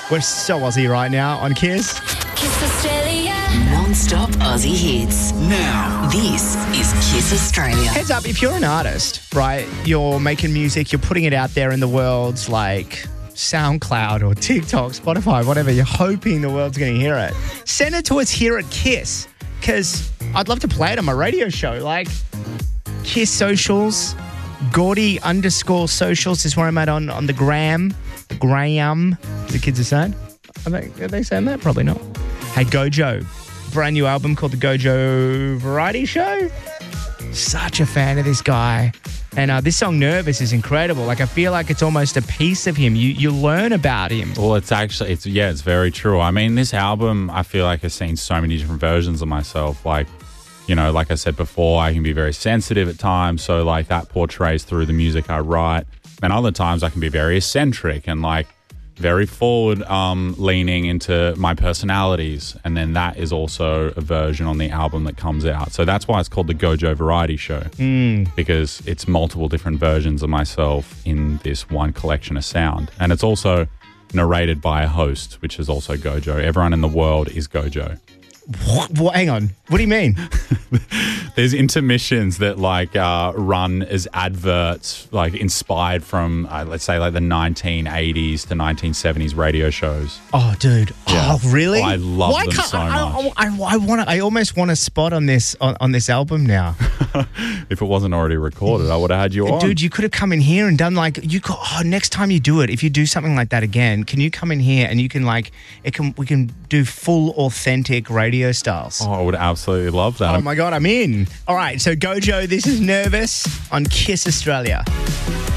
We're so Aussie right now on Kiss. Kiss Australia. Non-stop Aussie hits. Now. This is Kiss Australia. Heads up, if you're an artist, right, you're making music, you're putting it out there in the world's like SoundCloud or TikTok, Spotify, whatever, you're hoping the world's going to hear it. Send it to us here at Kiss, because I'd love to play it on my radio show. Like Kiss socials, Gordy_socials is where I'm at on the gram. The Graham, the kids are saying. Are they saying that? Probably not. Hey, Gojo. Brand new album called The Gojo Variety Show. Such a fan of this guy. And this song, Nervous, is incredible. Like, I feel like it's almost a piece of him. You learn about him. Well, it's very true. I mean, this album, I feel like has seen so many different versions of myself. Like, you know, like I said before, I can be very sensitive at times. So, like, that portrays through the music I write. And other times I can be very eccentric and, like, very forward leaning into my personalities. And then that is also a version on the album that comes out. So that's why it's called The Gojo Variety Show. Because it's multiple different versions of myself in this one collection of sound. And it's also narrated by a host, which is also Gojo. Everyone in the world is Gojo. What? Hang on. What do you mean? There's intermissions that like run as adverts, like inspired from, let's say, like the 1980s to 1970s radio shows. Oh, dude. Yeah. Oh, really? I love them so much. I almost want a spot on this album now. If it wasn't already recorded, I would have had you on. Dude, you could have come in here and done like next time you do it, if you do something like that again, can you come in here and you can we can do full authentic radio styles? Oh, I would absolutely love that. Oh my God, I'm in. All right, so Gojo, this is Nervous on Kiss Australia.